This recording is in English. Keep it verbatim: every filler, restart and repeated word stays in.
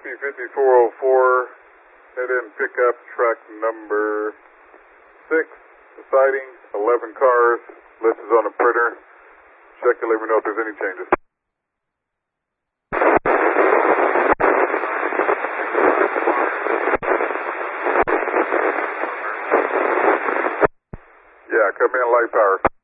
Copy fifty-four oh four. Head in pickup truck number six. The sighting, eleven cars. List is on the printer. Check and let me know if there's any changes. Yeah, come in light power.